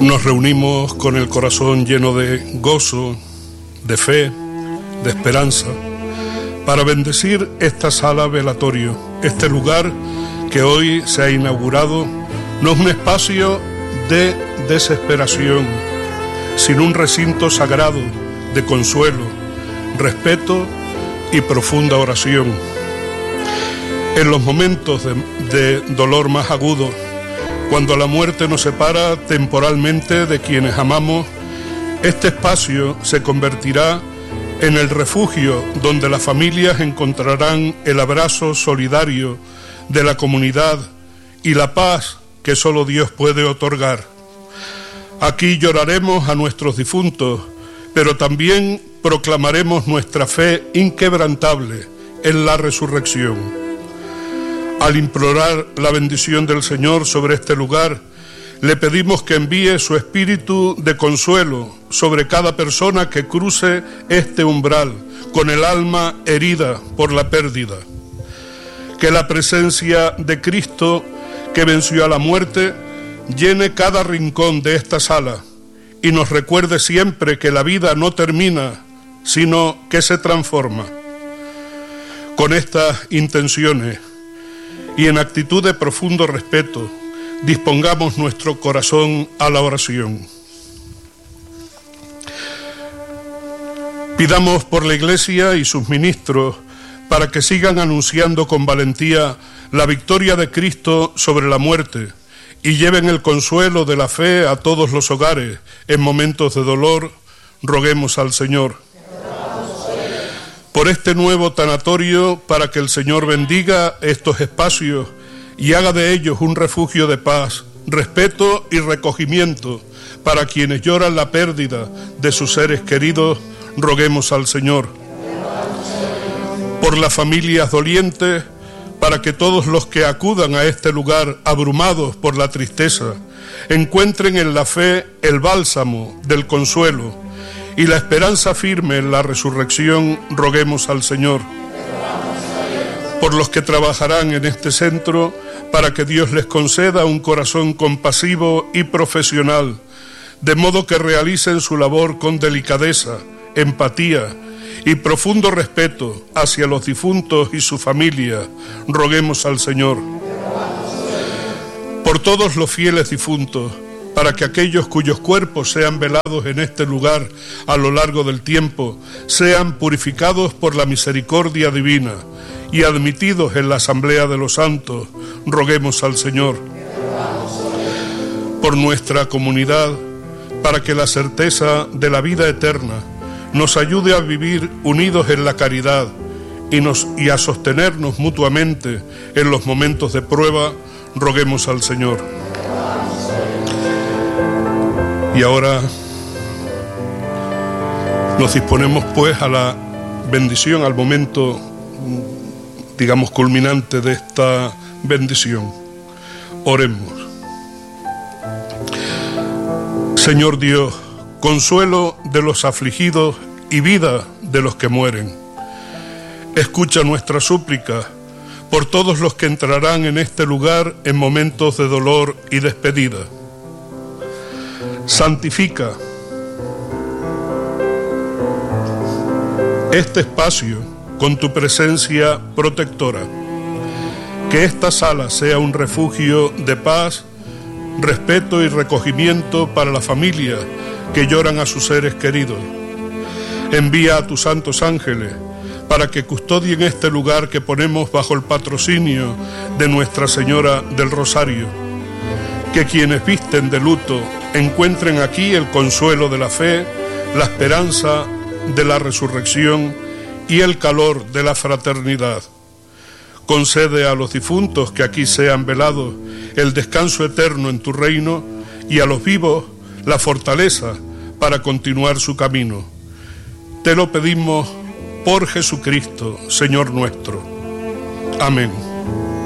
Nos reunimos con el corazón lleno de gozo, de fe, de esperanza, para bendecir esta sala velatorio, este lugar que hoy se ha inaugurado. No es un espacio de desesperación, sino un recinto sagrado de consuelo, respeto y profunda oración. En los momentos de dolor más agudo, cuando la muerte nos separa temporalmente de quienes amamos, este espacio se convertirá en el refugio donde las familias encontrarán el abrazo solidario de la comunidad y la paz que solo Dios puede otorgar. Aquí lloraremos a nuestros difuntos, pero también proclamaremos nuestra fe inquebrantable en la resurrección. Al implorar la bendición del Señor sobre este lugar, le pedimos que envíe su espíritu de consuelo sobre cada persona que cruce este umbral con el alma herida por la pérdida. Que la presencia de Cristo, que venció a la muerte, llene cada rincón de esta sala y nos recuerde siempre que la vida no termina, sino que se transforma. Con estas intenciones y en actitud de profundo respeto, dispongamos nuestro corazón a la oración. Pidamos por la Iglesia y sus ministros para que sigan anunciando con valentía la victoria de Cristo sobre la muerte y lleven el consuelo de la fe a todos los hogares. En momentos de dolor, roguemos al Señor. Por este nuevo tanatorio, para que el Señor bendiga estos espacios y haga de ellos un refugio de paz, respeto y recogimiento para quienes lloran la pérdida de sus seres queridos, roguemos al Señor. Por las familias dolientes, para que todos los que acudan a este lugar abrumados por la tristeza, encuentren en la fe el bálsamo del consuelo y la esperanza firme en la resurrección, roguemos al Señor. Por los que trabajarán en este centro, para que Dios les conceda un corazón compasivo y profesional, de modo que realicen su labor con delicadeza, empatía y profundo respeto hacia los difuntos y su familia, roguemos al Señor. Por todos los fieles difuntos, para que aquellos cuyos cuerpos sean velados en este lugar a lo largo del tiempo sean purificados por la misericordia divina y admitidos en la asamblea de los santos, roguemos al Señor. Por nuestra comunidad, para que la certeza de la vida eterna nos ayude a vivir unidos en la caridad y a sostenernos mutuamente en los momentos de prueba, roguemos al Señor. Y ahora nos disponemos pues a la bendición, al momento, digamos, culminante de esta bendición. Oremos. Señor Dios, consuelo de los afligidos y vida de los que mueren, escucha nuestra súplica por todos los que entrarán en este lugar en momentos de dolor y despedida. Santifica este espacio con tu presencia protectora. Que esta sala sea un refugio de paz, respeto y recogimiento para las familias que lloran a sus seres queridos. Envía a tus santos ángeles para que custodien este lugar que ponemos bajo el patrocinio de Nuestra Señora del Rosario. Que quienes visten de luto encuentren aquí el consuelo de la fe, la esperanza de la resurrección y el calor de la fraternidad. Concede a los difuntos que aquí sean velados el descanso eterno en tu reino y a los vivos la fortaleza para continuar su camino. Te lo pedimos por Jesucristo, Señor nuestro. Amén.